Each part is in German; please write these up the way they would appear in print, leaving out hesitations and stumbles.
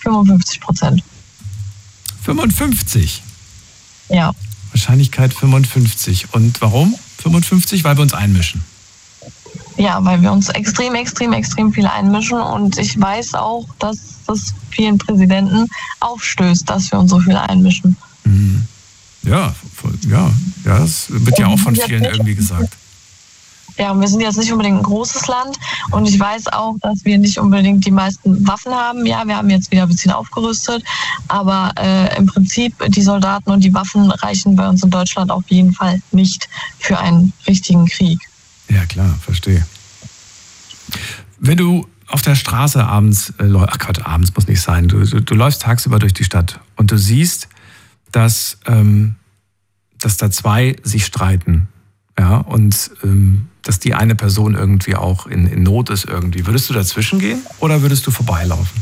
55%. 55? Ja. Wahrscheinlichkeit 55. Und warum 55? Weil wir uns einmischen. Ja, weil wir uns extrem viel einmischen und ich weiß auch, dass das vielen Präsidenten aufstößt, dass wir uns so viel einmischen. Ja, das wird ja auch von vielen irgendwie gesagt. Ja, und wir sind jetzt nicht unbedingt ein großes Land und ich weiß auch, dass wir nicht unbedingt die meisten Waffen haben. Ja, wir haben jetzt wieder ein bisschen aufgerüstet, aber im Prinzip die Soldaten und die Waffen reichen bei uns in Deutschland auf jeden Fall nicht für einen richtigen Krieg. Ja, klar, verstehe. Wenn du auf der Straße abends, abends muss nicht sein, du läufst tagsüber durch die Stadt und du siehst, dass da zwei sich streiten, ja, und dass die eine Person irgendwie auch in Not ist irgendwie. Würdest du dazwischen gehen oder würdest du vorbeilaufen?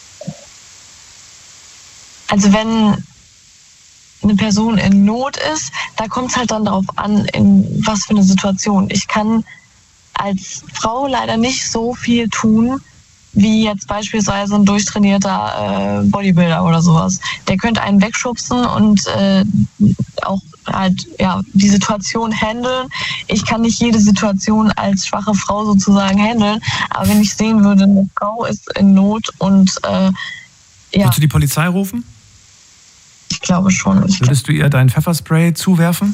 Also wenn eine Person in Not ist, da kommt es halt dann darauf an, in was für eine Situation. Ich kann als Frau leider nicht so viel tun, wie jetzt beispielsweise ein durchtrainierter Bodybuilder oder sowas. Der könnte einen wegschubsen und auch halt die Situation handeln. Ich kann nicht jede Situation als schwache Frau sozusagen handeln, aber wenn ich sehen würde, eine Frau ist in Not und Würdest du die Polizei rufen? Ich glaube schon. Würdest du ihr dein Pfefferspray zuwerfen?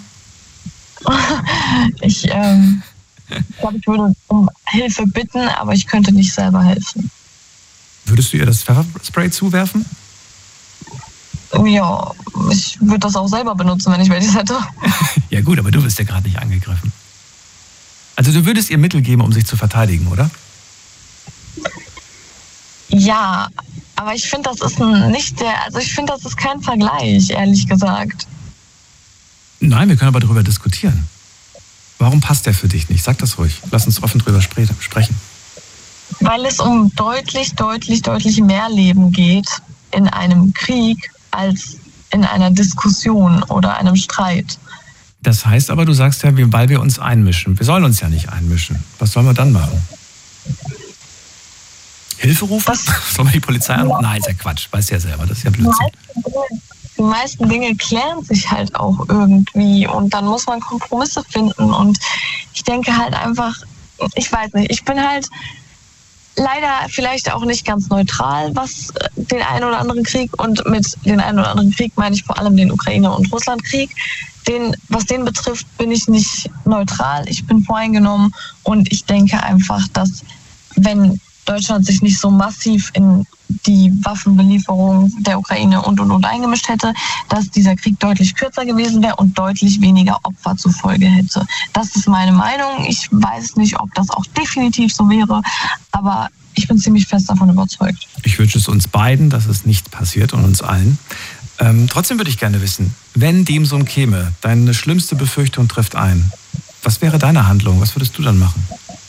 Ich glaube, ich würde um Hilfe bitten, aber ich könnte nicht selber helfen. Würdest du ihr das Pfefferspray zuwerfen? Ja, ich würde das auch selber benutzen, wenn ich welches hätte. Ja gut, aber du wirst ja gerade nicht angegriffen. Also du würdest ihr Mittel geben, um sich zu verteidigen, oder? Ja, aber ich finde, das ist das ist kein Vergleich, ehrlich gesagt. Nein, wir können aber darüber diskutieren. Warum passt der für dich nicht? Sag das ruhig. Lass uns offen drüber sprechen. Weil es um deutlich mehr Leben geht in einem Krieg als in einer Diskussion oder einem Streit. Das heißt aber, du sagst ja, weil wir uns einmischen. Wir sollen uns ja nicht einmischen. Was sollen wir dann machen? Hilfe rufen? Sollen wir die Polizei anrufen? Nein, ist ja Quatsch. Weißt ja selber, das ist ja Blödsinn. Die meisten Dinge klären sich halt auch irgendwie und dann muss man Kompromisse finden und ich denke halt einfach, ich weiß nicht, ich bin halt leider vielleicht auch nicht ganz neutral, was den einen oder anderen Krieg und mit den einen oder anderen Krieg meine ich vor allem den Ukraine- und Russlandkrieg. Was den betrifft, bin ich nicht neutral, ich bin voreingenommen und ich denke einfach, dass wenn Deutschland sich nicht so massiv in die Waffenbelieferung der Ukraine und eingemischt hätte, dass dieser Krieg deutlich kürzer gewesen wäre und deutlich weniger Opfer zur Folge hätte. Das ist meine Meinung. Ich weiß nicht, ob das auch definitiv so wäre, aber ich bin ziemlich fest davon überzeugt. Ich wünsche es uns beiden, dass es nicht passiert und uns allen. Trotzdem würde ich gerne wissen, wenn dem so käme, deine schlimmste Befürchtung trifft ein, was wäre deine Handlung? Was würdest du dann machen?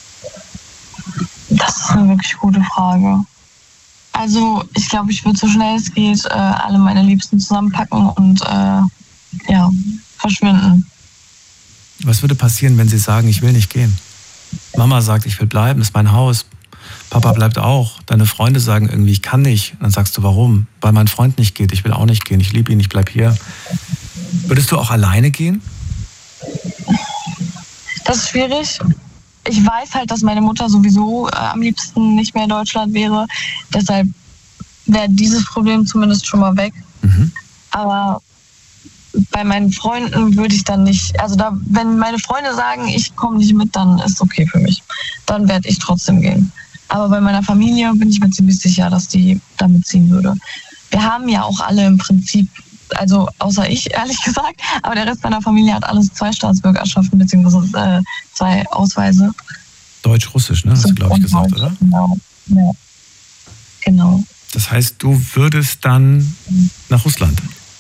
Das ist eine wirklich gute Frage. Also ich glaube, ich würde so schnell es geht alle meine Liebsten zusammenpacken und verschwinden. Was würde passieren, wenn sie sagen, ich will nicht gehen? Mama sagt, ich will bleiben, das ist mein Haus. Papa bleibt auch. Deine Freunde sagen irgendwie, ich kann nicht. Dann sagst du, warum? Weil mein Freund nicht geht, ich will auch nicht gehen, ich liebe ihn, ich bleib hier. Würdest du auch alleine gehen? Das ist schwierig. Ich weiß halt, dass meine Mutter sowieso am liebsten nicht mehr in Deutschland wäre. Deshalb wäre dieses Problem zumindest schon mal weg. Aber bei meinen Freunden würde ich dann nicht, wenn meine Freunde sagen, ich komme nicht mit, dann ist okay für mich. Dann werde ich trotzdem gehen. Aber bei meiner Familie bin ich mir ziemlich sicher, dass die da mitziehen würde. Wir haben ja auch alle im Prinzip, also außer ich, ehrlich gesagt, aber der Rest meiner Familie hat alles 2 Staatsbürgerschaften, beziehungsweise 2 Ausweise. Deutsch-Russisch, ne? Hast du, glaube ich, gesagt, oder? Genau. Ja. Genau. Das heißt, du würdest dann nach Russland?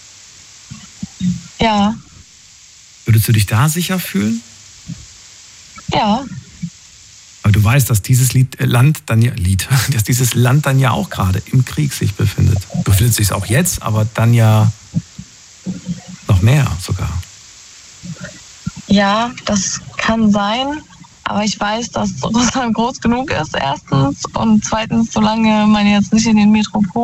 Ja. Würdest du dich da sicher fühlen? Ja. Aber du weißt, dass dieses Land dann ja auch gerade im Krieg sich befindet. Befindet sich auch jetzt, aber dann ja noch mehr sogar. Ja, das kann sein. Aber ich weiß, dass Russland groß genug ist, erstens. Und zweitens, solange man jetzt nicht in den Metropolen